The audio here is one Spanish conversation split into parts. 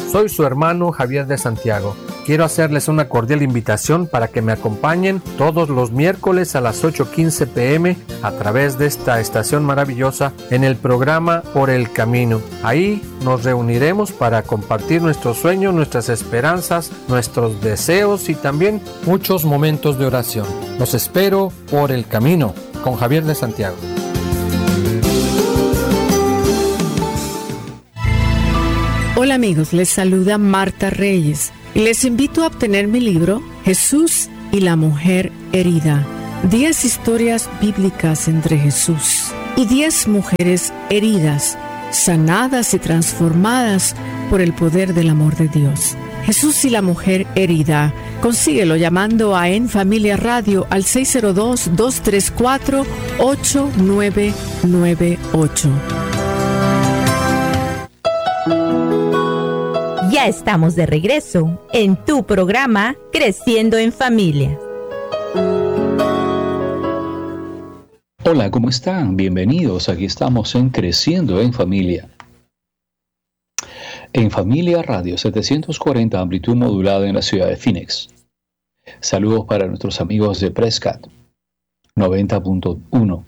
Soy su hermano Javier de Santiago. Quiero hacerles una cordial invitación para que me acompañen todos los miércoles a las 8:15 p.m. a través de esta estación maravillosa en el programa Por el Camino. Ahí nos reuniremos para compartir nuestros sueños, nuestras esperanzas, nuestros deseos y también muchos momentos de oración. Los espero por el camino con Javier de Santiago. Hola amigos, les saluda Marta Reyes y les invito a obtener mi libro Jesús y la mujer herida. 10 historias bíblicas entre Jesús y 10 mujeres heridas, sanadas y transformadas por el poder del amor de Dios. Jesús y la mujer herida. Consíguelo llamando a En Familia Radio al 602-234-8998. Ya estamos de regreso en tu programa Creciendo en Familia. Hola, ¿cómo están? Bienvenidos. Aquí estamos en Creciendo en Familia. En Familia Radio 740, amplitud modulada en la ciudad de Phoenix. Saludos para nuestros amigos de Prescott 90.1,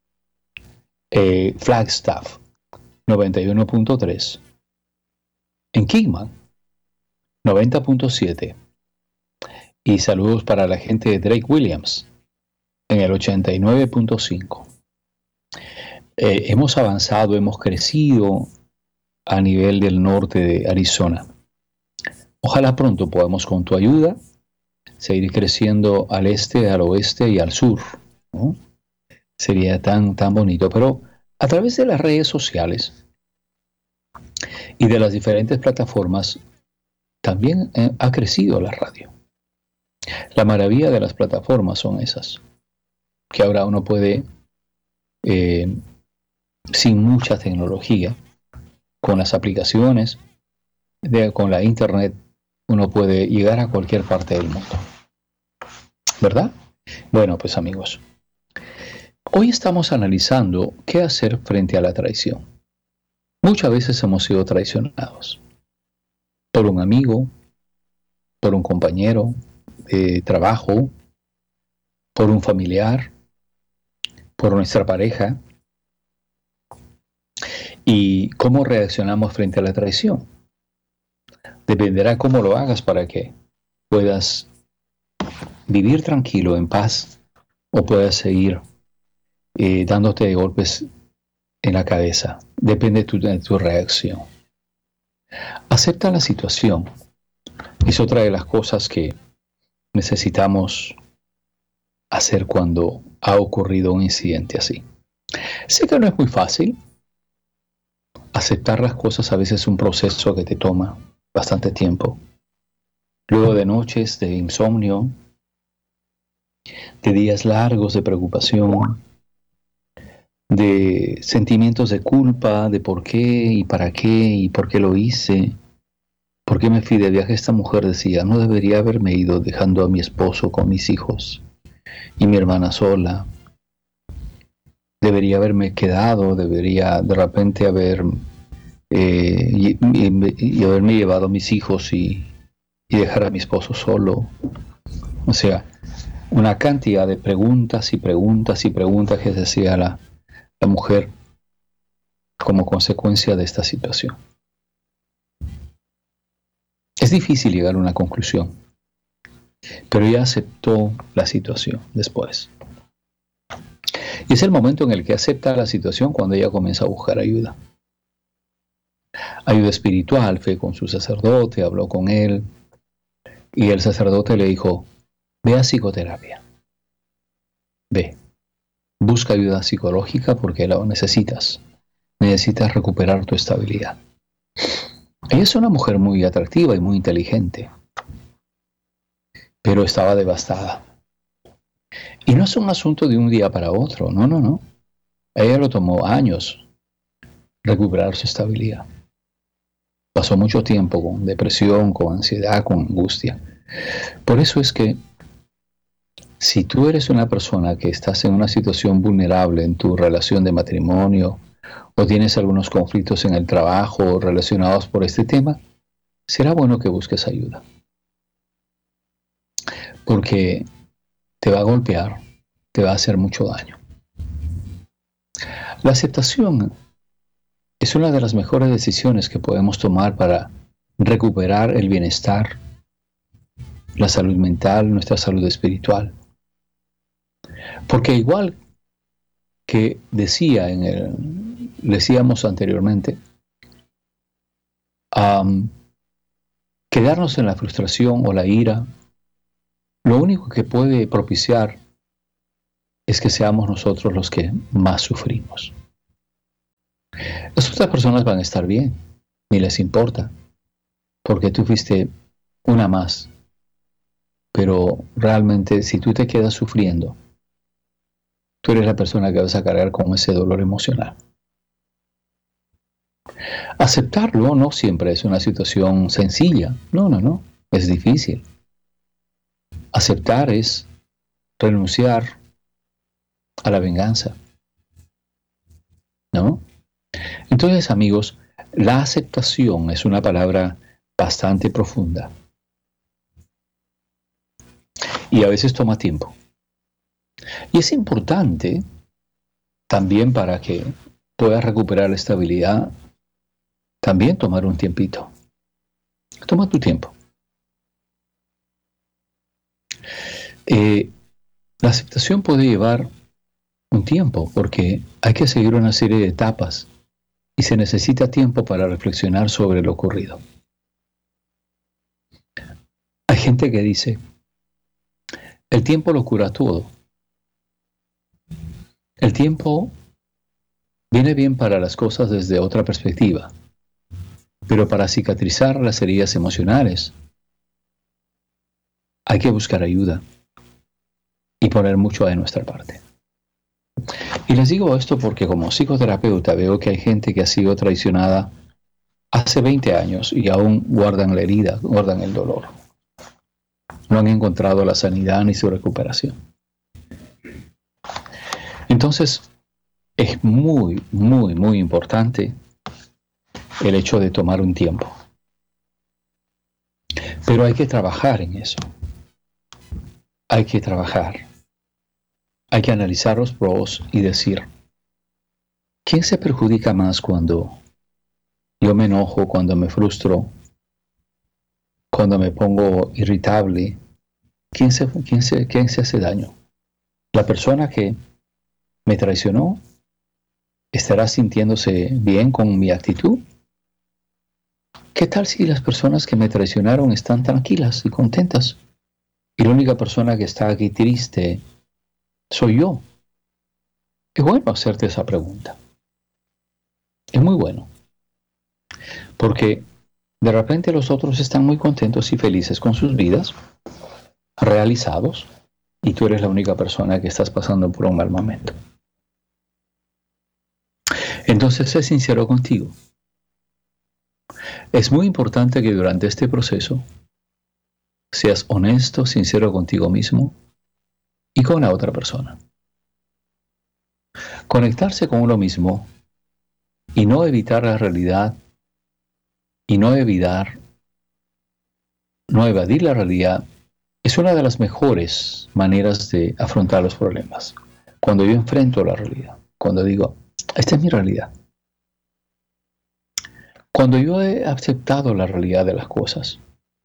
Flagstaff 91.3, en Kingman 90.7 y saludos para la gente de Drake Williams en el 89.5. Hemos avanzado, hemos crecido a nivel del norte de Arizona. Ojalá pronto podamos, con tu ayuda, seguir creciendo al este, al oeste y al sur, ¿no? Sería tan bonito. Pero a través de las redes sociales y de las diferentes plataformas también ha crecido la radio. La maravilla de las plataformas son esas, que ahora uno puede, sin mucha tecnología, con las aplicaciones, con la internet, uno puede llegar a cualquier parte del mundo. ¿Verdad? Bueno, pues amigos, hoy estamos analizando qué hacer frente a la traición. Muchas veces hemos sido traicionados por un amigo, por un compañero de trabajo, por un familiar, por nuestra pareja. ¿Y cómo reaccionamos frente a la traición? Dependerá cómo lo hagas para que puedas vivir tranquilo, en paz, o puedas seguir dándote golpes en la cabeza. Depende de tu reacción. Acepta la situación. Es otra de las cosas que necesitamos hacer cuando ha ocurrido un incidente así. Sé que no es muy fácil. Aceptar las cosas a veces es un proceso que te toma bastante tiempo. Luego de noches de insomnio, de días largos de preocupación, de sentimientos de culpa, de por qué y para qué y por qué lo hice, por qué me fui de viaje. Esta mujer decía, no debería haberme ido dejando a mi esposo con mis hijos y mi hermana sola. Debería haberme quedado, debería de repente haberme llevado a mis hijos y dejar a mi esposo solo. O sea, una cantidad de preguntas y preguntas y preguntas que se hacía la mujer como consecuencia de esta situación. Es difícil llegar a una conclusión, pero ella aceptó la situación después. Y es el momento en el que acepta la situación cuando ella comienza a buscar ayuda. Ayuda espiritual, fue con su sacerdote, habló con él, y el sacerdote le dijo, ve a psicoterapia. Ve, busca ayuda psicológica porque la necesitas. Necesitas recuperar tu estabilidad. Ella es una mujer muy atractiva y muy inteligente, pero estaba devastada. Y no es un asunto de un día para otro, no. A ella lo tomó años recuperar su estabilidad. Pasó mucho tiempo con depresión, con ansiedad, con angustia. Por eso es que si tú eres una persona que estás en una situación vulnerable en tu relación de matrimonio o tienes algunos conflictos en el trabajo relacionados por este tema, será bueno que busques ayuda. Porque te va a golpear, te va a hacer mucho daño. La aceptación es una de las mejores decisiones que podemos tomar para recuperar el bienestar, la salud mental, nuestra salud espiritual. Porque igual que decíamos anteriormente, quedarnos en la frustración o la ira, lo único que puede propiciar es que seamos nosotros los que más sufrimos. Las otras personas van a estar bien, ni les importa, porque tú fuiste una más. Pero realmente, si tú te quedas sufriendo, tú eres la persona que vas a cargar con ese dolor emocional. Aceptarlo no siempre es una situación sencilla. No. Es difícil. Aceptar es renunciar a la venganza, ¿no? Entonces, amigos, la aceptación es una palabra bastante profunda y a veces toma tiempo. Y es importante también, para que puedas recuperar la estabilidad, también tomar un tiempito. Toma tu tiempo. La aceptación puede llevar un tiempo porque hay que seguir una serie de etapas y se necesita tiempo para reflexionar sobre lo ocurrido. Hay gente que dice, el tiempo lo cura todo. El tiempo viene bien para las cosas desde otra perspectiva, pero para cicatrizar las heridas emocionales hay que buscar ayuda y poner mucho de nuestra parte. Y les digo esto porque como psicoterapeuta veo que hay gente que ha sido traicionada hace 20 años y aún guardan la herida, guardan el dolor. No han encontrado la sanidad ni su recuperación. Entonces, es muy importante el hecho de tomar un tiempo. Pero hay que trabajar en eso. Hay que trabajar. Hay que analizar los pros y decir, ¿quién se perjudica más cuando yo me enojo, cuando me frustro, cuando me pongo irritable? ¿Quién se hace daño? ¿La persona que me traicionó estará sintiéndose bien con mi actitud? ¿Qué tal si las personas que me traicionaron están tranquilas y contentas? Y la única persona que está aquí triste soy yo. Es bueno hacerte esa pregunta. Es muy bueno. Porque de repente los otros están muy contentos y felices con sus vidas, realizados, y tú eres la única persona que estás pasando por un mal momento. Entonces, sé sincero contigo. Es muy importante que durante este proceso seas honesto, sincero contigo mismo y con la otra persona. Conectarse con uno mismo y no evitar la realidad y no evadir la realidad es una de las mejores maneras de afrontar los problemas. Cuando yo enfrento la realidad, cuando digo, esta es mi realidad. Cuando yo he aceptado la realidad de las cosas,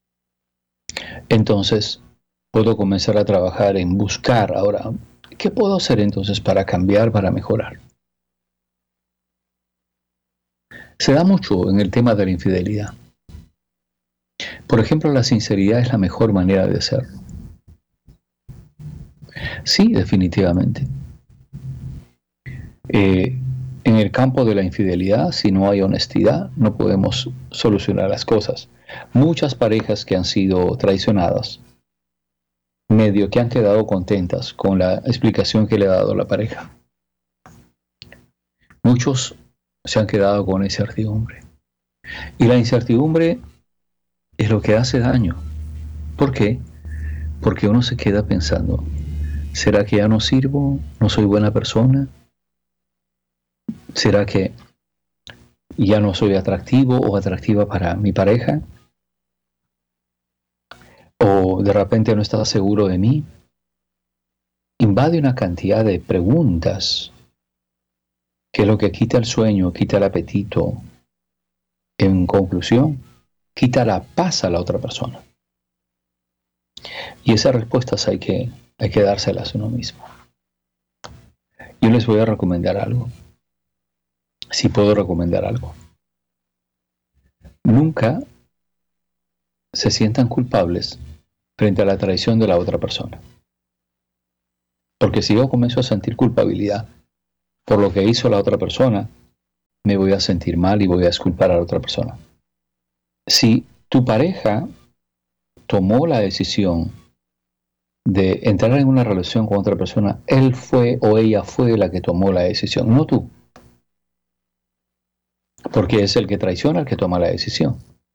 entonces puedo comenzar a trabajar en buscar ahora, ¿qué puedo hacer entonces para cambiar, para mejorar? Se da mucho en el tema de la infidelidad. Por ejemplo, la sinceridad es la mejor manera de hacerlo. Sí, definitivamente. En el campo de la infidelidad, si no hay honestidad, no podemos solucionar las cosas. Muchas parejas que han sido traicionadas, medio que han quedado contentas con la explicación que le ha dado la pareja. Muchos se han quedado con incertidumbre. Y la incertidumbre es lo que hace daño. ¿Por qué? Porque uno se queda pensando, ¿será que ya no sirvo? ¿No soy buena persona? ¿Será que ya no soy atractivo o atractiva para mi pareja? o de repente no estás seguro de mí, invade una cantidad de preguntas que es lo que quita el sueño, quita el apetito. En conclusión, quita la paz a la otra persona. Y esas respuestas hay que dárselas a uno mismo. Yo les voy a recomendar algo. Si puedo recomendar algo. Nunca se sientan culpables frente a la traición de la otra persona. Porque si yo comienzo a sentir culpabilidad por lo que hizo la otra persona, me voy a sentir mal y voy a disculpar a la otra persona. Si tu pareja tomó la decisión de entrar en una relación con otra persona, él fue o ella fue la que tomó la decisión, no tú. Porque es el que traiciona el que toma la decisión.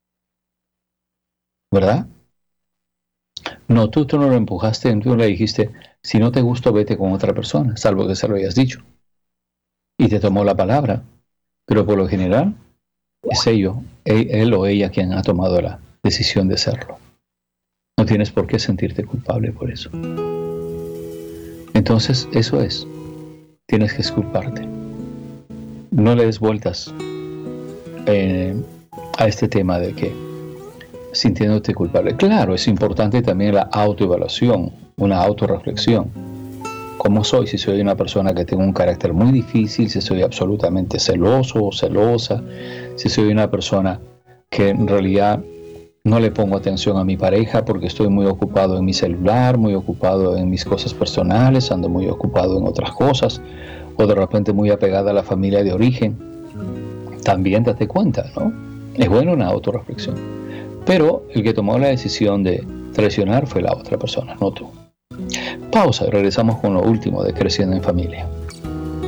¿Verdad? No, tú no lo empujaste, tú le dijiste, si no te gusta, vete con otra persona, salvo que se lo hayas dicho. Y te tomó la palabra. Pero por lo general, es él o ella quien ha tomado la decisión de hacerlo. No tienes por qué sentirte culpable por eso. Entonces, eso es. Tienes que disculparte. No le des vueltas a este tema de que sintiéndote culpable. Claro, es importante también la autoevaluación, una autorreflexión. ¿Cómo soy? Si soy una persona que tengo un carácter muy difícil, si soy absolutamente celoso o celosa, si soy una persona que en realidad no le pongo atención a mi pareja porque estoy muy ocupado en mi celular, muy ocupado en mis cosas personales, ando muy ocupado en otras cosas, o de repente muy apegada a la familia de origen. También date cuenta, ¿no? Es bueno una autorreflexión. Pero el que tomó la decisión de traicionar fue la otra persona, no tú. Pausa y regresamos con lo último de Creciendo en Familia.